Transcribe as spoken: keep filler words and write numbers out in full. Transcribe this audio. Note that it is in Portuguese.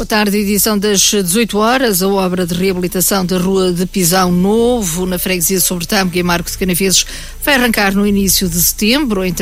tarde, edição das dezoito horas, a obra de reabilitação da Rua de Pisão Novo, na freguesia de Sobretâmega e Marco de Canaveses, vai arrancar no início de setembro, entre